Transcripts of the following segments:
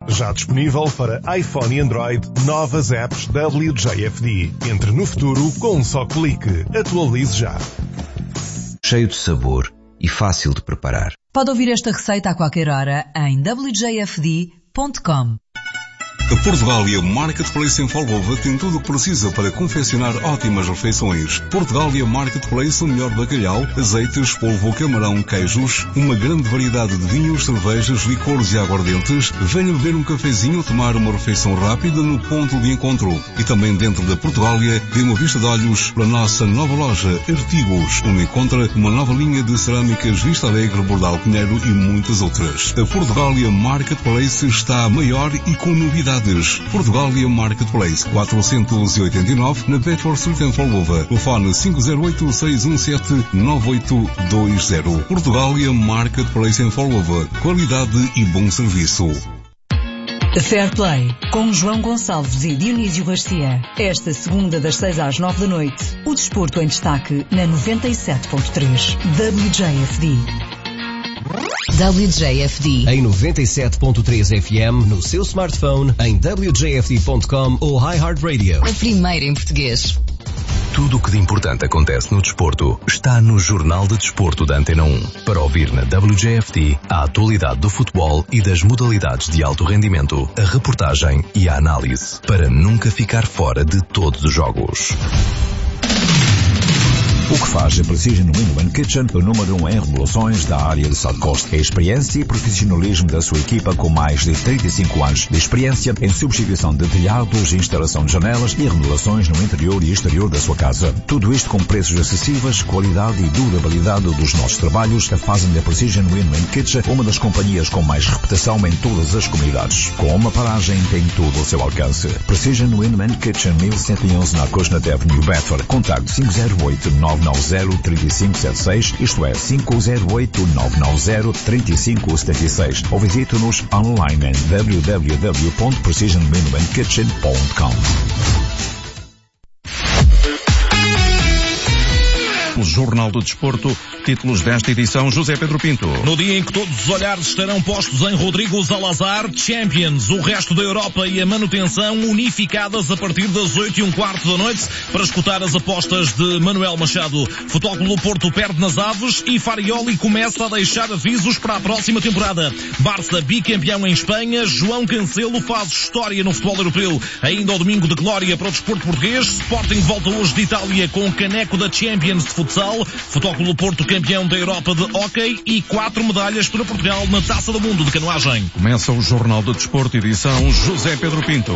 Já disponível para iPhone e Android, novas apps WJFD. Entre no futuro com um só clique. Atualize já. Cheio de sabor e fácil de preparar. Pode ouvir esta receita a qualquer hora em wjfd.com. A Portugália Marketplace em Folgova tem tudo o que precisa para confeccionar ótimas refeições. Portugália Marketplace, o melhor bacalhau, azeites, polvo, camarão, queijos, uma grande variedade de vinhos, cervejas, licores e aguardentes. Venha beber um cafezinho ou tomar uma refeição rápida no ponto de encontro. E também dentro da Portugália, dê uma vista de olhos para a nossa nova loja Artigos, onde encontra uma nova linha de cerâmicas Vista Alegre, Bordal Pinheiro e muitas outras. A Portugália Marketplace está maior e com novidades. Portugália Marketplace 489 na Bedford Street em Folgova. Telefone 508-617-9820. Portugália Marketplace em Folgova. Qualidade e bom serviço. Fair Play, com João Gonçalves e Dionísio Garcia. Esta segunda das 6 às 9 da noite. O desporto em destaque na 97.3 WJFD. WJFD em 97.3 FM no seu smartphone, em wjfd.com ou iHeartRadio. A primeira em português. Tudo o que de importante acontece no desporto está no Jornal de Desporto da Antena 1. Para ouvir na WJFD a atualidade do futebol e das modalidades de alto rendimento, a reportagem e a análise, para nunca ficar fora de todos os jogos. O que faz a Precision Window & Kitchen o número 1 em remodelações da área de South Coast é a experiência e profissionalismo da sua equipa com mais de 35 anos de experiência em substituição de telhados, instalação de janelas e remodelações no interior e exterior da sua casa. Tudo isto com preços acessíveis, qualidade e durabilidade dos nossos trabalhos fazem da Precision Window & Kitchen uma das companhias com mais reputação em todas as comunidades. Com uma paragem tem tudo ao seu alcance. Precision Window & Kitchen 1111 na Cosnat Avenue, Bedford. Contacto 508-990-3576, isto é, 508-990-3576. Ou visite-nos online em www.precisionwindowandkitchen.com. O Jornal do Desporto, títulos desta edição, José Pedro Pinto. No dia em que todos os olhares estarão postos em Rodrigo Zalazar, Champions, o resto da Europa e a manutenção unificadas a partir das 8:15 da noite para escutar as apostas de Manuel Machado. Futebol Clube do Porto perde nas Aves e Farioli começa a deixar avisos para a próxima temporada. Barça bicampeão em Espanha, João Cancelo faz história no futebol europeu. Ainda ao domingo de glória para o desporto português, Sporting volta hoje de Itália com o caneco da Champions de futsal. Futebol Clube do Porto campeão da Europa de hóquei e 4 medalhas para Portugal na Taça do Mundo de canoagem. Começa o Jornal do Desporto, edição José Pedro Pinto.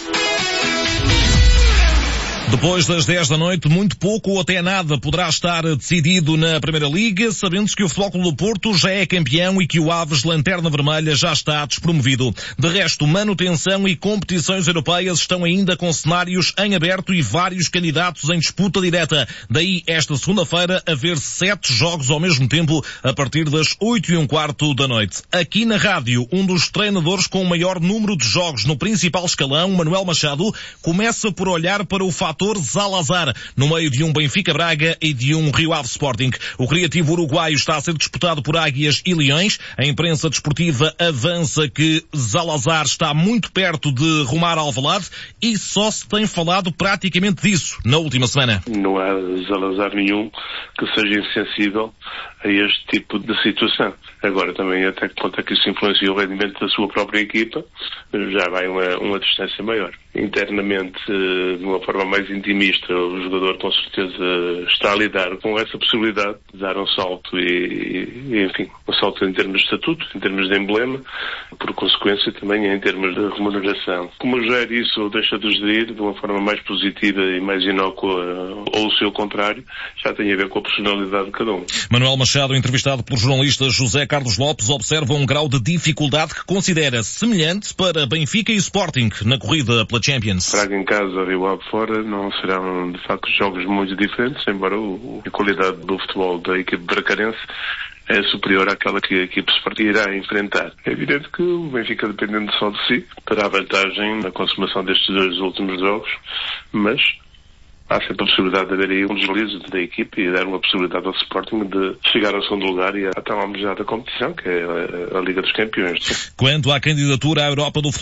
Depois das 10 da noite, muito pouco ou até nada poderá estar decidido na Primeira Liga, sabendo-se que o Futebol Clube do Porto já é campeão e que o Aves, lanterna vermelha, já está despromovido. De resto, manutenção e competições europeias estão ainda com cenários em aberto e vários candidatos em disputa direta. Daí, esta segunda-feira, haver 7 jogos ao mesmo tempo, a partir das 8:15 da noite. Aqui na rádio, um dos treinadores com o maior número de jogos no principal escalão, Manuel Machado, começa por olhar para o fator Zalazar, no meio de um Benfica Braga e de um Rio Ave Sporting. O criativo uruguaio está a ser disputado por Águias e Leões. A imprensa desportiva avança que Zalazar está muito perto de rumar ao Alvalade e só se tem falado praticamente disso na última semana. Não há Zalazar nenhum que seja insensível a este tipo de situação. Agora também até que ponto é que isso influencia o rendimento da sua própria equipa, já vai uma distância maior. Internamente, de uma forma mais intimista, o jogador com certeza está a lidar com essa possibilidade de dar um salto e enfim, um salto em termos de estatuto, em termos de emblema, por consequência também em termos de remuneração. Como gera isso ou deixa de gerir de uma forma mais positiva e mais inócua ou o seu contrário, já tem a ver com a personalidade de cada um. Manuel Machado, entrevistado pelo jornalista José Carlos Lopes, observa um grau de dificuldade que considera semelhante para Benfica e Sporting na corrida pela Champions. Braga em casa ou Rio Ave fora não serão de facto jogos muito diferentes, embora a qualidade do futebol da equipe bracarense é superior àquela que a equipe Sporting irá enfrentar. É evidente que o Benfica, dependendo só de si, terá vantagem na consumação destes 2 últimos jogos, mas há sempre a possibilidade de haver aí um deslize da equipe e dar uma possibilidade ao Sporting de chegar ao segundo lugar e à tão almejada competição, que é a Liga dos Campeões. Quanto à candidatura à Europa do